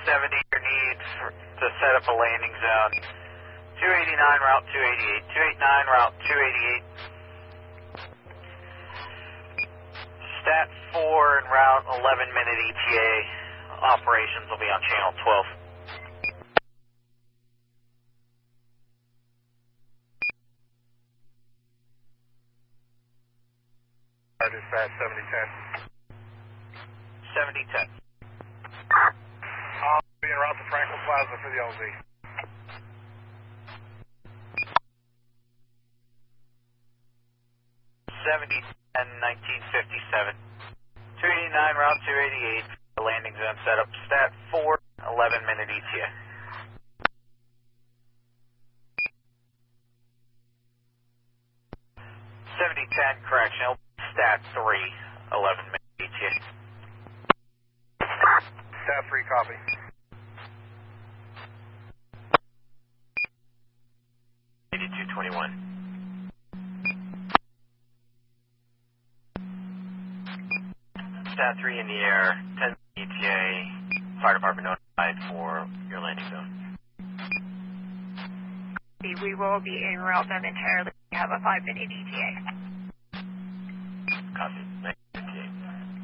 70, your needs to set up a landing zone. 289, route 288. 289, route 288. Stat 4 and route 11-minute ETA. Operations will be on channel 12. Dispatch 7010. 7010. I'll be en route to Franklin Plaza for the LZ. 7010, 1957. 289, route 288. The landing zone setup. Stat 4, 11-minute ETA. Correctional. Stat 3, 11-minute ETA. Stat 3, copy. Stat 3 in the air, 10 ETA, fire department notified for your landing zone. We will be en route momentarily. We have a 5-minute ETA. Copy.